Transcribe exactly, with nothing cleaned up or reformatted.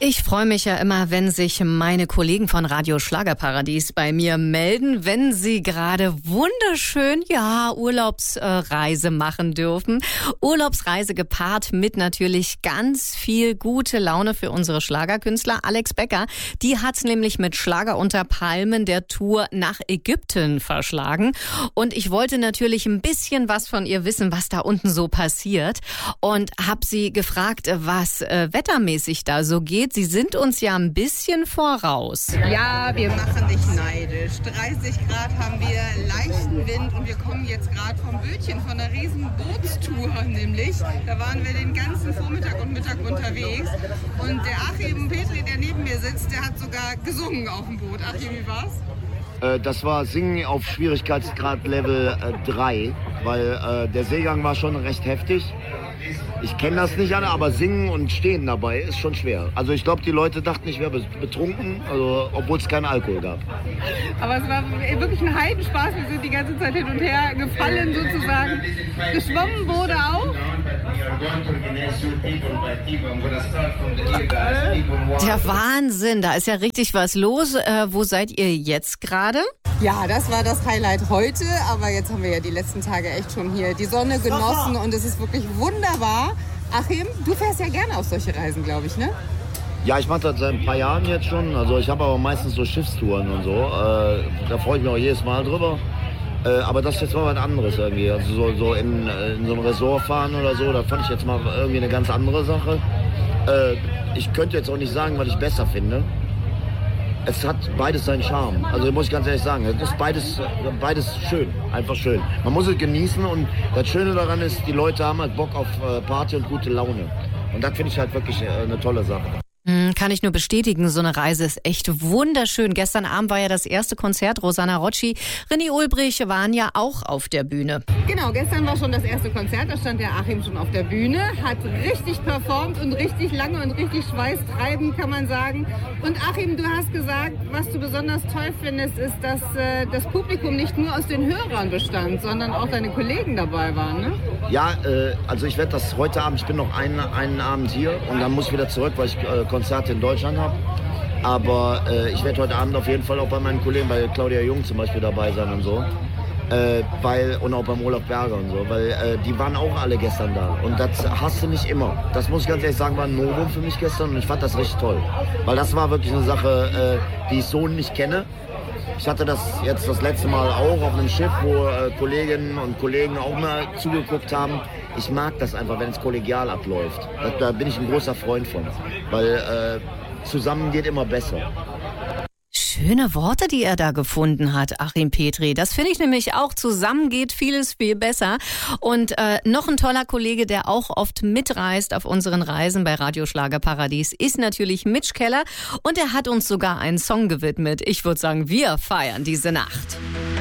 Ich freue mich ja immer, wenn sich meine Kollegen von Radio Schlagerparadies bei mir melden, wenn sie gerade wunderschön, ja, Urlaubsreise machen dürfen. Urlaubsreise gepaart mit natürlich ganz viel gute Laune für unsere Schlagerkünstler. Alex Becker, die hat nämlich mit Schlager unter Palmen der Tour nach Ägypten verschlagen. Und ich wollte natürlich ein bisschen was von ihr wissen, was da unten so passiert. Und habe sie gefragt, was äh, wettermäßig da so geht. Sie sind uns ja ein bisschen voraus. Ja, wir machen dich neidisch. dreißig Grad haben wir, leichten Wind und wir kommen jetzt gerade vom Bötchen, von einer riesen Bootstour nämlich. Da waren wir den ganzen Vormittag und Mittag unterwegs. Und der Achim Petri, der neben mir sitzt, der hat sogar gesungen auf dem Boot. Achim, wie war's? Das war Singen auf Schwierigkeitsgrad Level drei, weil äh, der Seegang war schon recht heftig. Ich kenne das nicht alle, aber singen und stehen dabei ist schon schwer. Also ich glaube, die Leute dachten, ich wäre betrunken, also, obwohl es keinen Alkohol gab. Aber es war wirklich ein Heidenspaß. Wir sind die ganze Zeit hin und her gefallen sozusagen. Geschwommen wurde auch. Der Wahnsinn, da ist ja richtig was los. Äh, wo seid ihr jetzt gerade? Ja, das war das Highlight heute, aber jetzt haben wir ja die letzten Tage echt schon hier die Sonne genossen und es ist wirklich wunderbar. Achim, du fährst ja gerne auf solche Reisen, glaube ich, ne? Ja, ich mache das seit ein paar Jahren jetzt schon. Also ich habe aber meistens so Schiffstouren und so. Äh, da freue ich mich auch jedes Mal drüber. Äh, aber das ist jetzt mal was anderes irgendwie. Also so, so in, in so ein Resort fahren oder so, da fand ich jetzt mal irgendwie eine ganz andere Sache. Äh, ich könnte jetzt auch nicht sagen, was ich besser finde. Es hat beides seinen Charme. Also muss ich ganz ehrlich sagen, es ist beides, beides schön, einfach schön. Man muss es genießen und das Schöne daran ist, die Leute haben halt Bock auf Party und gute Laune. Und das finde ich halt wirklich eine tolle Sache. Kann ich nur bestätigen, so eine Reise ist echt wunderschön. Gestern Abend war ja das erste Konzert. Rosanna Rocci, René Ulbrich waren ja auch auf der Bühne. Genau, gestern war schon das erste Konzert. Da stand der Achim schon auf der Bühne, hat richtig performt und richtig lange und richtig schweißtreibend, kann man sagen. Und Achim, du hast gesagt, was du besonders toll findest, ist, dass äh, das Publikum nicht nur aus den Hörern bestand, sondern auch deine Kollegen dabei waren, ne? Ja, äh, also ich werde das heute Abend, ich bin noch einen, einen Abend hier und dann muss ich wieder zurück, weil ich äh, Konzerte in Deutschland habe. Aber äh, ich werde heute Abend auf jeden Fall auch bei meinen Kollegen, bei Claudia Jung zum Beispiel dabei sein und so. Äh, weil, und auch beim Olaf Berger und so, weil äh, die waren auch alle gestern da. Und das hast du nicht immer. Das muss ich ganz ehrlich sagen, war ein Novum für mich gestern und ich fand das richtig toll. Weil das war wirklich eine Sache, äh, die ich so nicht kenne. Ich hatte das jetzt das letzte Mal auch auf einem Schiff, wo äh, Kolleginnen und Kollegen auch mal zugeguckt haben. Ich mag das einfach, wenn es kollegial abläuft. Da, da bin ich ein großer Freund von, weil äh, zusammen geht immer besser. Schöne Worte, die er da gefunden hat, Achim Petri. Das finde ich nämlich auch. Zusammen geht vieles viel besser. Und äh, noch ein toller Kollege, der auch oft mitreist auf unseren Reisen bei Radio Schlagerparadies, ist natürlich Mitch Keller. Und er hat uns sogar einen Song gewidmet. Ich würde sagen, wir feiern diese Nacht.